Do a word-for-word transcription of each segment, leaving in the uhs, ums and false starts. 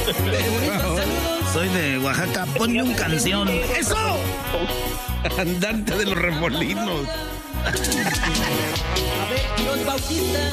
Soy de Oaxaca, ponme un canción. ¡Eso! Andante de los remolinos. A ver, los bautistas.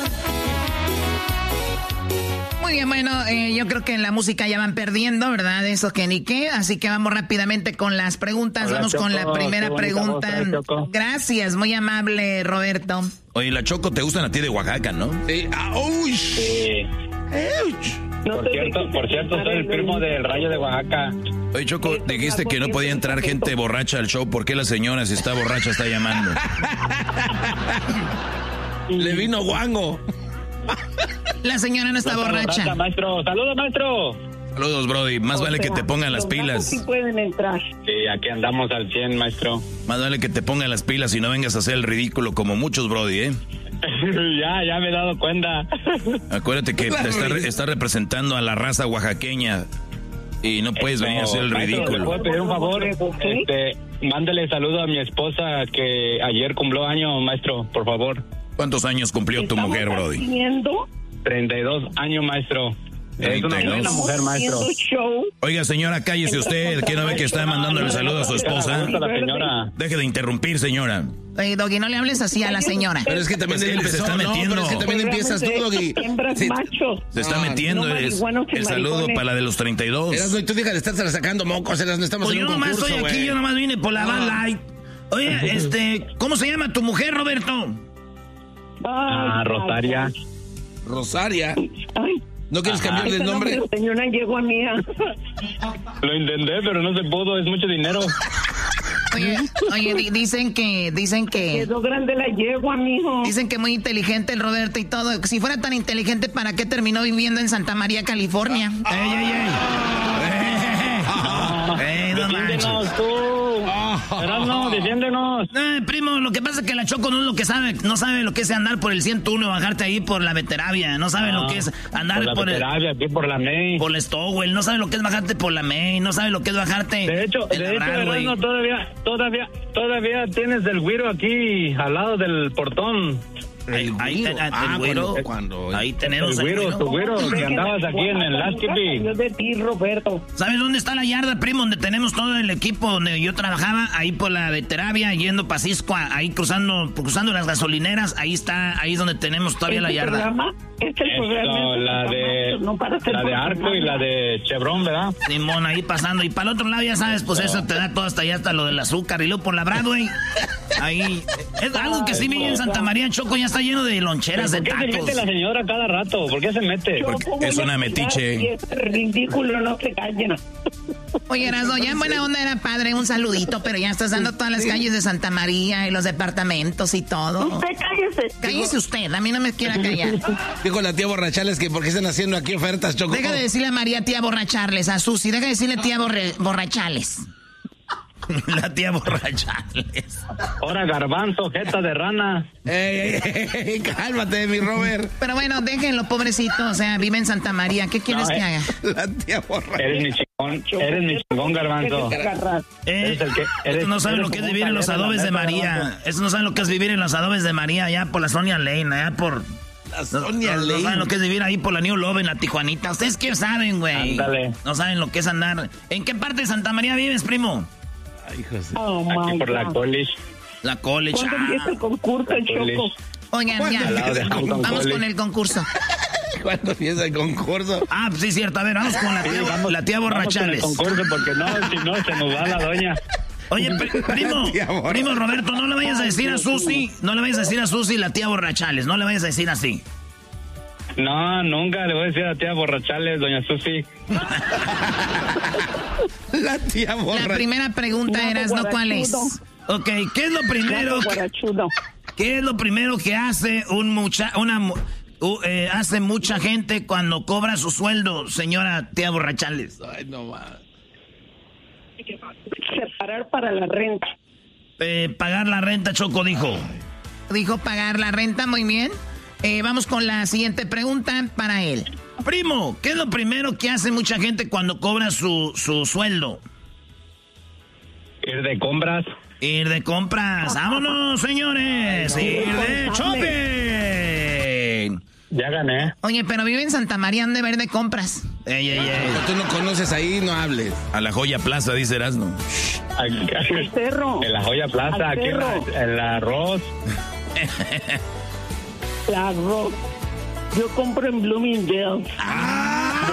Muy bien, bueno, eh, yo creo que en la música ya van perdiendo, ¿verdad? Eso que ni qué. Así que vamos rápidamente con las preguntas. Hola, vamos Choco, con la primera pregunta. Voz, Gracias, muy amable, Roberto. Oye, la Choco te gustan a ti de Oaxaca, ¿no? Sí. ¡Auch! Sí. Por cierto, por cierto, soy el primo del Rayo de Oaxaca. Oye, Choco, dijiste que no podía entrar gente borracha al show. ¿Por qué la señora, si está borracha, está llamando? Le vino guango. La señora no está no borracha. borracha. Maestro, saludos, maestro. Saludos, Brody. Más o vale sea, que te pongan las pilas. Sí pueden entrar. Sí, aquí andamos al cien, maestro. Más vale que te pongan las pilas y no vengas a hacer el ridículo como muchos, Brody, ¿eh? ya, ya me he dado cuenta. Acuérdate que te está, está representando a la raza oaxaqueña y no puedes Esto, venir a hacer el maestro, ridículo. ¿le puedo pedir un favor? Este, mándale saludo a mi esposa que ayer cumplió años, maestro, por favor. ¿Cuántos años cumplió tu mujer, Brody? Haciendo? treinta y dos años, maestro. Es una buena mujer, maestro. Oiga, señora, cállese usted. ¿Quién no ve que está mandándole saludo a su esposa? Deje de interrumpir, señora. Oye, Doggy, no le hables así a la señora. Pero es que también pues él empezó, se está metiendo. No, pero es que también empiezas tú, Doggy. Sí. Se está metiendo. No, es, el saludo para la de los treinta y dos. Erasno, y tú dejas de estar sacando mocos, Erasno, estamos pues en un yo concurso, nomás estoy aquí, wey. yo nomás vine por la Bud Light. Oye, este, ¿cómo se llama tu mujer, Roberto? Ah, Rosaria. Rosaria. Ay. ¿No quieres cambiarle el nombre? Señora yegua mía. Lo intenté, pero no se pudo, es mucho dinero. Oye, oye, di- dicen que, dicen que... Quedó grande la yegua, mijo. Dicen que muy inteligente el Roberto y todo. Si fuera tan inteligente, ¿para qué terminó viviendo en Santa María, California? ¡Ey, ey, ey! ¡Ey, no manches! tú! Erasno, defiéndenos. Eh, primo, lo que pasa es que la Choco no es lo que sabe, no sabe lo que es andar por el ciento uno, bajarte ahí por la Veteravia, no sabe No, lo que es andar por la por, Veteravia, el, aquí por la May. por el Stowell, no sabe lo que es bajarte por la May, no sabe lo que es bajarte. De hecho, en de la hecho, Broadway. Erasno, todavía, todavía, todavía tienes el güiro aquí al lado del portón. Ahí, ahí, güiro. el Ah, güiro. cuando- cuando- Ahí tenemos El güiro, tu güiro, que andabas aquí en el Last Kipi. Yo de ti, Roberto. ¿Sabes dónde está la yarda, primo? Donde tenemos todo el equipo donde yo trabajaba, ahí por la Veteravia, yendo para Cisco, ahí cruzando, cruzando las gasolineras, ahí está, ahí es donde tenemos todavía la ¿Este yarda. programa? Este Eso, programa es la de, no para ser la de Arco y la de Chevron, ¿verdad? Simón, ahí pasando. Y para el otro lado, ya sabes, pues eso te da todo hasta allá, hasta lo del azúcar. Y luego por la Broadway, ahí. Es algo que sí vi en Santa María, Choco, ya está lleno de loncheras, de ¿Por qué se tacos. mete la señora cada rato? ¿Por qué se mete? Porque es una metiche. Y es ridículo, no se callen. Oye, Erasmo, ya en buena onda era padre, un saludito, pero ya estás dando todas las calles de Santa María y los departamentos y todo. Usted cállese. Cállese usted, a mí no me quiera callar. Dijo la tía Borrachales que por qué están haciendo aquí ofertas, Choco. Deja de decirle a María tía borracharles, a Susi, deja de decirle tía borre, borrachales. La tía borrachales. Ahora garbanzo, jeta de rana. Ey, ey, ey, cálmate, mi Robert. Pero bueno, déjenlo, pobrecito, o sea, vive en Santa María, ¿qué quieres No, que eh. haga? La tía Borrachales. Eres mi chingón, eres mi chingón, garbanzo. Eh, Eres el que- eres- estos no saben eres lo que es como vivir en los un adobes de palero, María. garbanzo. Estos no saben lo que es vivir en los adobes de María, allá por la Sonia Lane, allá por... La Sonia no, no Lane. saben lo que es vivir ahí por la New Love en la Tijuanita. ¿Ustedes qué saben, güey? Ándale. No saben lo que es andar. ¿En qué parte de Santa María vives, primo? Ay, hijos de- Oh, Aquí my por la God. college. La college. ¿Cuándo Ah. empieza el concurso, el College. Choco? Oigan, ya. Al lado de Hampton Vamos College. con el concurso. ¿Cuándo empieza el concurso? Ah, pues sí, cierto. A ver, vamos con la tía, Sí, vamos- la tía vamos con el Borrachales. concurso porque no, si no se nos va la doña. Oye, pri- primo, Tía Borra- primo Roberto, no le vayas a decir a Susi, no le vayas a decir a Susi la tía Borrachales, no le vayas a decir así. No, nunca le voy a decir a la tía Borrachales, doña Susi. La tía La Borrachales. primera pregunta Nabo era, ¿no? ¿Cuál es? guarachudo. Ok, ¿qué es lo primero Nabo que, guarachudo. qué es lo primero que hace un mucha, una, mu- u- eh, hace mucha gente cuando cobra su sueldo, señora tía Borrachales? Ay, no más. Separar para la renta. Eh, pagar la renta, Choco dijo. Dijo pagar la renta, muy bien. Eh, vamos con la siguiente pregunta para él. Primo, ¿qué es lo primero que hace mucha gente cuando cobra su, su sueldo? Ir de compras. Ir de compras. ¡Vámonos, señores! ¡Ir de shopping! Ya gané. Oye, pero vive en Santa María, ¿dónde ver de compras? Ey, ey, ey. Tú no conoces ahí, no hables. A la Joya Plaza, dice Erasmo. Al cerro. En la Joya Plaza, Al aquí en, la, en el arroz. El arroz. Yo compro en Bloomingdale's. ¡Ah!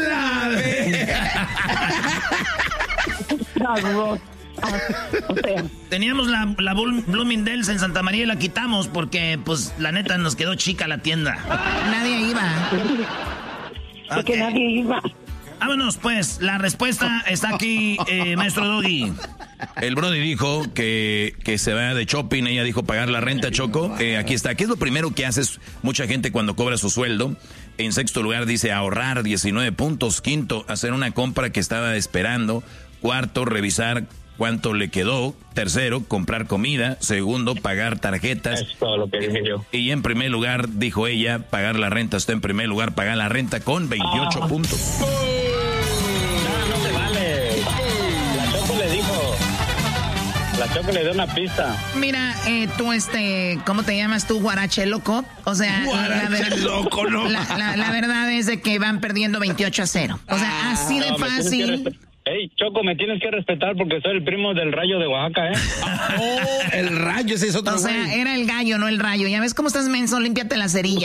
La arroz. O sea, teníamos la, la Bloomingdale's en Santa María y la quitamos porque, pues, la neta nos quedó chica la tienda. Nadie iba. porque Ok. nadie iba. Vámonos, pues. La respuesta está aquí, eh, maestro Doggy. El Brody dijo que, que se va de shopping, ella dijo pagar la renta, Choco. Eh, aquí está. ¿Qué es lo primero que haces mucha gente cuando cobra su sueldo? En sexto lugar dice ahorrar diecinueve puntos. Quinto, hacer una compra que estaba esperando. Cuarto, revisar cuánto le quedó. Tercero, comprar comida. Segundo, pagar tarjetas. Es todo lo que dije yo. Y en primer lugar, dijo ella, pagar la renta. Está en primer lugar, pagar la renta con veintiocho Ah. puntos. No, no se vale. La Choco le dijo. La Choco le dio una pista. Mira, eh, tú, este, ¿cómo te llamas tú, Guarache Loco? O sea, Guarache la, ver- Loco, no. la, la, la verdad es de que van perdiendo veintiocho a cero. O sea, así de No, me tienes que fácil. respe- Ey, Choco, me tienes que respetar porque soy el primo del Rayo de Oaxaca, ¿eh? Oh, el rayo, ese es otro O sea, güey. era el gallo, no el rayo. Ya ves cómo estás menso, límpiate la cerilla.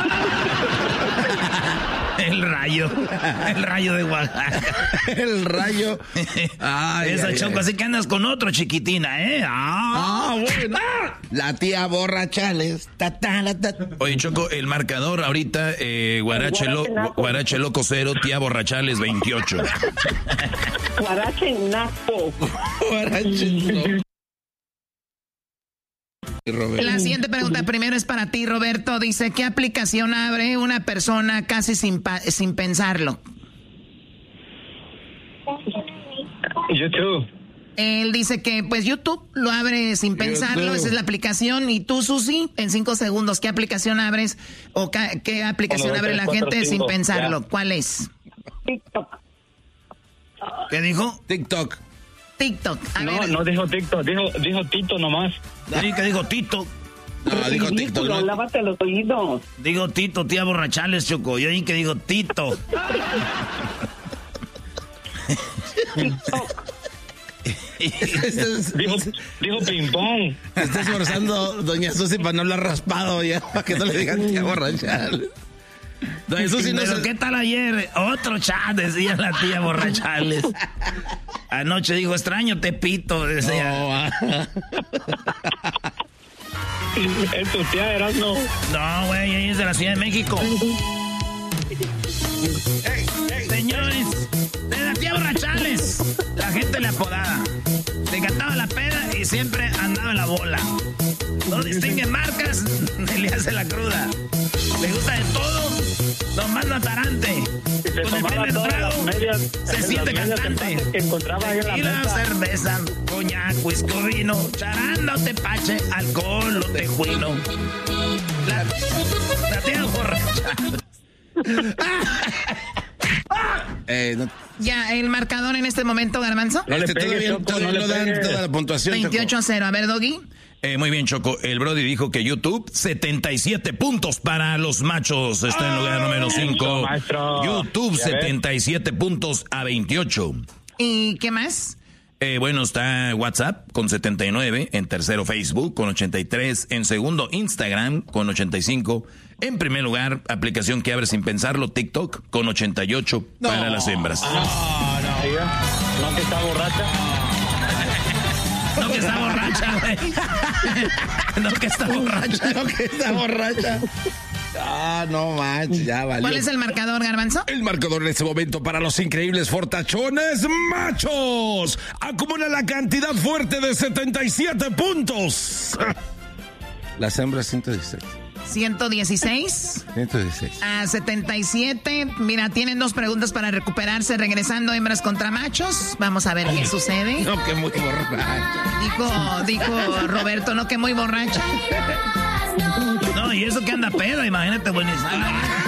El rayo, el rayo de Oaxaca. El rayo. Ay, Esa ay, Choco, ay. así que andas con otro, chiquitina, ¿eh? Ah, Ah, bueno. La tía borrachales. Ta, ta, la, ta. Oye, Choco, el marcador ahorita, eh, Guarache, Lo- Guarache Loco cero, tía Borrachales veintiocho. Guarache naco. Borrachales. La siguiente pregunta primero es para ti, Roberto. Dice, ¿qué aplicación abre una persona casi sin, pa- sin pensarlo? YouTube. Él dice que, pues, YouTube lo abre sin pensarlo. YouTube. Esa es la aplicación. Y tú, Susi, en cinco segundos, ¿qué aplicación abres o ca- qué aplicación Uno, dos, abre tres, la cuatro, gente cinco, sin pensarlo? ya. ¿Cuál es? TikTok. ¿Qué dijo? TikTok. TikTok. A No, ver, no dijo TikTok, dijo, dijo Tito nomás. sí, que dijo Tito. No, dijo TikTok. Ridículo, ¿no? lávate los oídos. Digo Tito, tía Borrachales, Choco. Yo oí que dijo Tito. TikTok. Estás, Dijo, dijo ping pong. te está esforzando, doña Susi, para no hablar raspado ya, para que no le digan tía borrachales. Doña Susi no Pero se... ¿qué tal ayer? Otro chat, decía la tía Borrachales. Anoche dijo, extraño Tepito, decía. No, ah. Es tu tía, Erasmo. No, güey, ella es de la Ciudad de México. Señores, de la tía Borrachales, la gente le apodaba. Le encantaba la peda y siempre andaba en la bola. No distingue marcas, ni le hace la cruda. Le gusta de todo, lo manda tarante. Se Con el tomaba primer todas trago, las medias, se las siente medias cantante. empates que encontraba ahí en la Tequila, mesa. cerveza, coñac, whisky, vino, charanda o tepache, alcohol o tejuino. La, la tía borracha. Eh, no, Ya, el marcador en este momento, Garbanzo. No le este, pegues, todavía, Choco, todavía no no le dan pegues. toda la puntuación. Choco. veintiocho a cero. A ver, Doggy. Eh, muy bien, Choco. El Brody dijo que YouTube, setenta y siete puntos para los machos. Está en lugar número cinco. maestro. YouTube, Ya ves. setenta y siete puntos a veintiocho. ¿Y qué más? Eh, bueno, está WhatsApp con setenta y nueve, en tercero Facebook con ochenta y tres, en segundo Instagram con ochenta y cinco, en primer lugar, aplicación que abre sin pensarlo, TikTok con ochenta y ocho para las hembras. No, no. No que está borracha. No que está borracha, güey. No que está borracha. No, que está borracha. Ah, no manches, ya valió. ¿Cuál es el marcador, Garbanzo? El marcador en este momento para los increíbles fortachones machos acumula la cantidad fuerte de setenta y siete puntos. Las hembras ciento dieciséis. ciento dieciséis ciento dieciséis. a setenta y siete. Mira, tienen dos preguntas para recuperarse. Regresando, hembras contra machos. Vamos a ver qué sucede. No, que muy borracha. Dijo, dijo Roberto, no que muy borracha. No, y eso que anda peda, imagínate, buenísimo.